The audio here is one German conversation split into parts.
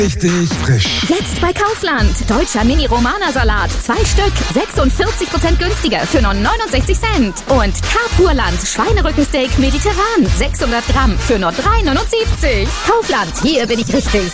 Richtig frisch. Jetzt bei Kaufland. Deutscher Mini-Romana-Salat. 2 Stück. 46% günstiger für nur 69 Cent. Und Carpurland. Schweinerückensteak mediterran. 600 Gramm für nur 3,79. Kaufland. Hier bin ich richtig.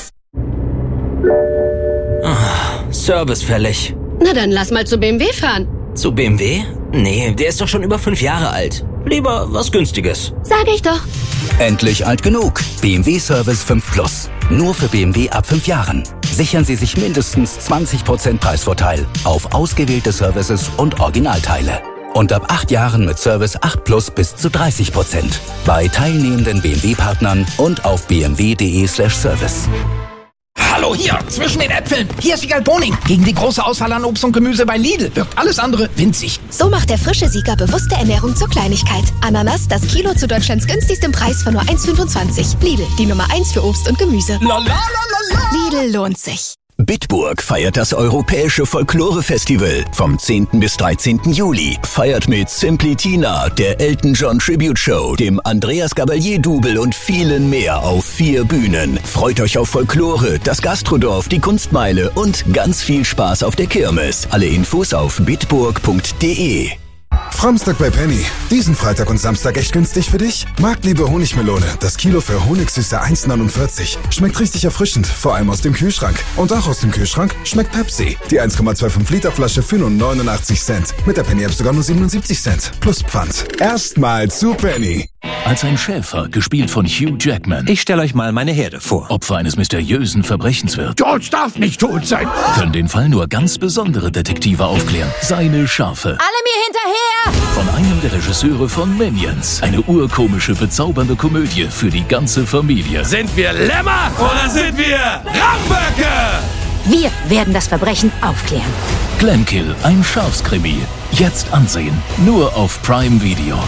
Service fällig. Na dann lass mal zu BMW fahren. Zu BMW? Nee, der ist doch schon über 5 Jahre alt. Lieber was Günstiges. Sag ich doch. Endlich alt genug. BMW Service 5 Plus. Nur für BMW ab 5 Jahren. Sichern Sie sich mindestens 20% Preisvorteil auf ausgewählte Services und Originalteile. Und ab 8 Jahren mit Service 8 Plus bis zu 30%. Bei teilnehmenden BMW-Partnern und auf bmw.de/service. Hallo hier, zwischen den Äpfeln. Hier ist Wiegald Boning. Gegen die große Auswahl an Obst und Gemüse bei Lidl wirkt alles andere winzig. So macht der frische Sieger bewusste Ernährung zur Kleinigkeit. Ananas, das Kilo zu Deutschlands günstigstem Preis von nur 1,25. Lidl, die Nummer 1 für Obst und Gemüse. Lidl lohnt sich. Bitburg feiert das Europäische Folklore-Festival vom 10. bis 13. Juli. Feiert mit Simply Tina, der Elton John Tribute Show, dem Andreas Gabalier-Double und vielen mehr auf 4 Bühnen. Freut euch auf Folklore, das Gastrodorf, die Kunstmeile und ganz viel Spaß auf der Kirmes. Alle Infos auf bitburg.de. Framstag bei Penny. Diesen Freitag und Samstag echt günstig für dich? Marktliebe Honigmelone. Das Kilo für Honigsüße 1,49. Schmeckt richtig erfrischend, vor allem aus dem Kühlschrank. Und auch aus dem Kühlschrank schmeckt Pepsi. Die 1,25 Liter Flasche für nur 89 Cent. Mit der Penny-App sogar nur 77 Cent. Plus Pfand. Erstmal zu Penny. Als ein Schäfer, gespielt von Hugh Jackman. Ich stelle euch mal meine Herde vor. Opfer eines mysteriösen Verbrechens wird. George darf nicht tot sein. Können den Fall nur ganz besondere Detektive aufklären. Seine Schafe. Alle mir hinterher! Von einem der Regisseure von Minions. Eine urkomische, bezaubernde Komödie für die ganze Familie. Sind wir Lämmer oder sind wir Ramböcke? Wir werden das Verbrechen aufklären. Glenkill, ein Schafskrimi. Jetzt ansehen. Nur auf Prime Video.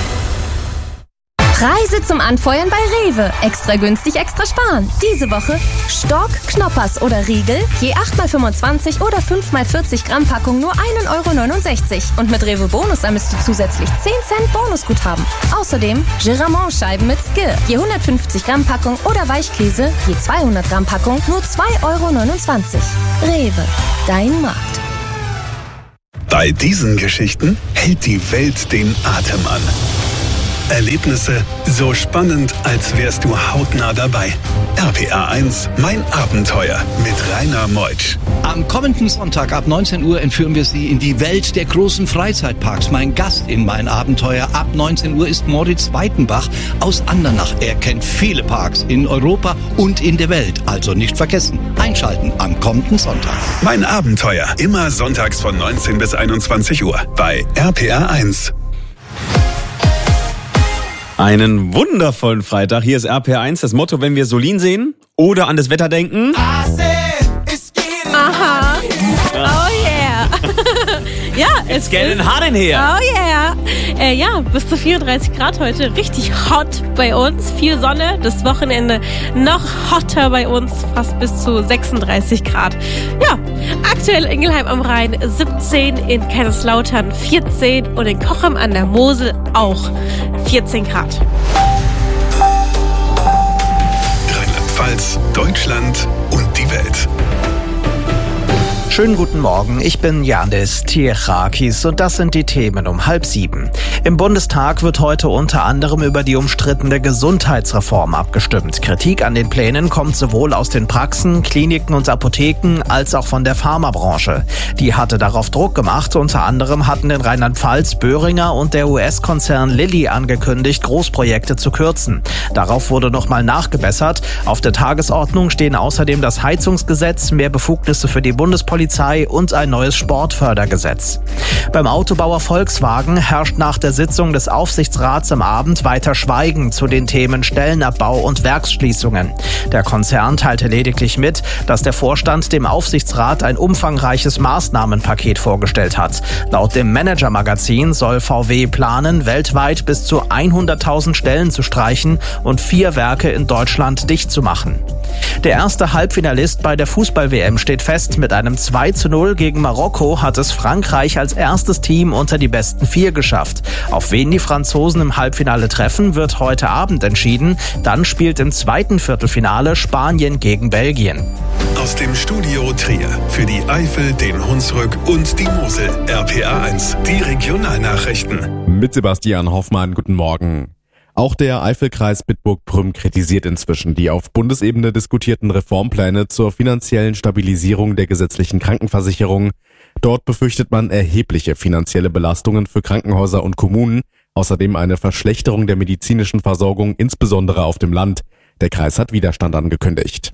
Preise zum Anfeuern bei Rewe. Extra günstig, extra sparen. Diese Woche Stork, Knoppers oder Riegel, je 8x25 oder 5x40 Gramm Packung nur 1,69 €. Und mit Rewe Bonus ermisst du zusätzlich 10 Cent Bonusguthaben. Außerdem Giramont-Scheiben mit Skir, je 150 Gramm Packung oder Weichkäse, je 200 Gramm Packung nur 2,29 €. Rewe, dein Markt. Bei diesen Geschichten hält die Welt den Atem an. Erlebnisse so spannend, als wärst du hautnah dabei. RPA 1, mein Abenteuer mit Rainer Meutsch. Am kommenden Sonntag ab 19 Uhr entführen wir Sie in die Welt der großen Freizeitparks. Mein Gast in mein Abenteuer ab 19 Uhr ist Moritz Weitenbach aus Andernach. Er kennt viele Parks in Europa und in der Welt. Also nicht vergessen, einschalten am kommenden Sonntag. Mein Abenteuer, immer sonntags von 19 bis 21 Uhr bei RPA 1. Einen wundervollen Freitag. Hier ist RPR 1. Das Motto, wenn wir Solin sehen oder an das Wetter denken. Aha. Oh yeah. Ja, es geht den Haaren her. Oh yeah. Ja, bis zu 34 Grad heute. Richtig hot bei uns. Viel Sonne. Das Wochenende noch hotter bei uns. Fast bis zu 36 Grad. Ja, aktuell Ingelheim am Rhein 17, in Kaiserslautern 14 und in Cochem an der Mosel auch 14 Grad. Rheinland-Pfalz, Deutschland und die Welt. Schönen guten Morgen, ich bin Janis Tierakis und das sind die Themen um 6:30. Im Bundestag wird heute unter anderem über die umstrittene Gesundheitsreform abgestimmt. Kritik an den Plänen kommt sowohl aus den Praxen, Kliniken und Apotheken als auch von der Pharmabranche. Die hatte darauf Druck gemacht. Unter anderem hatten in Rheinland-Pfalz Boehringer und der US-Konzern Lilly angekündigt, Großprojekte zu kürzen. Darauf wurde nochmal nachgebessert. Auf der Tagesordnung stehen außerdem das Heizungsgesetz, mehr Befugnisse für die Bundespolizei und ein neues Sportfördergesetz. Beim Autobauer Volkswagen herrscht nach der Sitzung des Aufsichtsrats am Abend weiter Schweigen zu den Themen Stellenabbau und Werksschließungen. Der Konzern teilte lediglich mit, dass der Vorstand dem Aufsichtsrat ein umfangreiches Maßnahmenpaket vorgestellt hat. Laut dem Manager-Magazin soll VW planen, weltweit bis zu 100.000 Stellen zu streichen und 4 Werke in Deutschland dicht zu machen. Der erste Halbfinalist bei der Fußball-WM steht fest. Mit einem 2:0 gegen Marokko hat es Frankreich als erstes Team unter die besten 4 geschafft. Auf wen die Franzosen im Halbfinale treffen, wird heute Abend entschieden. Dann spielt im zweiten Viertelfinale Spanien gegen Belgien. Aus dem Studio Trier für die Eifel, den Hunsrück und die Mosel. RPA 1, die Regionalnachrichten. Mit Sebastian Hoffmann, guten Morgen. Auch der Eifelkreis Bitburg-Prüm kritisiert inzwischen die auf Bundesebene diskutierten Reformpläne zur finanziellen Stabilisierung der gesetzlichen Krankenversicherung. Dort befürchtet man erhebliche finanzielle Belastungen für Krankenhäuser und Kommunen, außerdem eine Verschlechterung der medizinischen Versorgung, insbesondere auf dem Land. Der Kreis hat Widerstand angekündigt.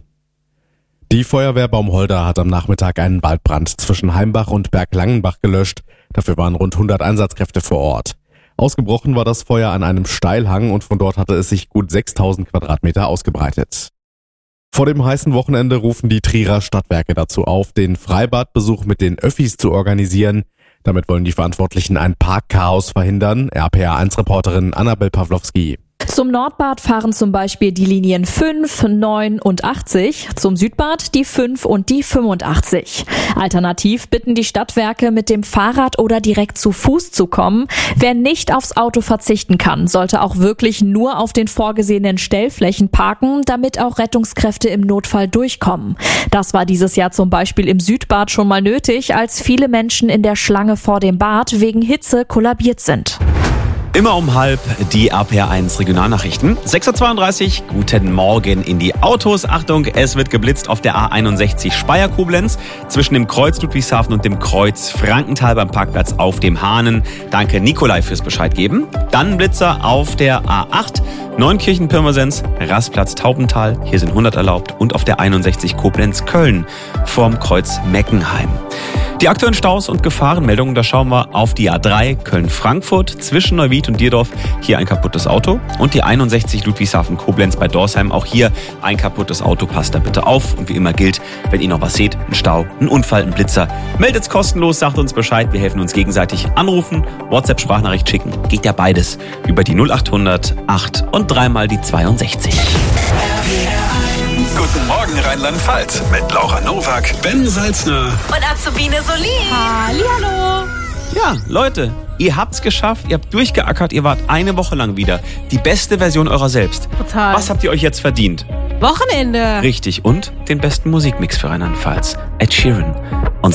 Die Feuerwehr Baumholder hat am Nachmittag einen Waldbrand zwischen Heimbach und Berglangenbach gelöscht. Dafür waren rund 100 Einsatzkräfte vor Ort. Ausgebrochen war das Feuer an einem Steilhang und von dort hatte es sich gut 6000 Quadratmeter ausgebreitet. Vor dem heißen Wochenende rufen die Trierer Stadtwerke dazu auf, den Freibadbesuch mit den Öffis zu organisieren. Damit wollen die Verantwortlichen ein Parkchaos verhindern. RPA1-Reporterin Annabel Pawlowski. Zum Nordbad fahren zum Beispiel die Linien 5, 9 und 80, zum Südbad die 5 und die 85. Alternativ bitten die Stadtwerke, mit dem Fahrrad oder direkt zu Fuß zu kommen. Wer nicht aufs Auto verzichten kann, sollte auch wirklich nur auf den vorgesehenen Stellflächen parken, damit auch Rettungskräfte im Notfall durchkommen. Das war dieses Jahr zum Beispiel im Südbad schon mal nötig, als viele Menschen in der Schlange vor dem Bad wegen Hitze kollabiert sind. Immer um 12:30 die RPA1 Regionalnachrichten. 6:32 Uhr, guten Morgen in die Autos. Achtung, es wird geblitzt auf der A61 Speyer-Koblenz zwischen dem Kreuz Ludwigshafen und dem Kreuz Frankenthal beim Parkplatz auf dem Hahnen. Danke Nikolai fürs Bescheid geben. Dann Blitzer auf der A8 Neunkirchen-Pirmasens, Rastplatz Taubental, hier sind 100 erlaubt, und auf der 61 Koblenz-Köln vorm Kreuz Meckenheim. Die aktuellen Staus und Gefahrenmeldungen, da schauen wir auf die A3 Köln-Frankfurt zwischen Neuwied und Dierdorf, hier ein kaputtes Auto, und die 61 Ludwigshafen-Koblenz bei Dorsheim, auch hier ein kaputtes Auto, passt da bitte auf. Und wie immer gilt, wenn ihr noch was seht, ein Stau, ein Unfall, ein Blitzer, meldet's kostenlos, sagt uns Bescheid, wir helfen uns gegenseitig. Anrufen, WhatsApp-Sprachnachricht schicken, geht ja beides über die 0800 8 und 3 die 62. Guten Morgen Rheinland-Pfalz mit Laura Nowak, Ben Salzner und Azubine Solin. Hallihallo. Ja, Leute, ihr habt's geschafft, ihr habt durchgeackert, ihr wart eine Woche lang wieder die beste Version eurer selbst. Total. Was habt ihr euch jetzt verdient? Wochenende. Richtig, und den besten Musikmix für Rheinland-Pfalz. Ed Sheeran,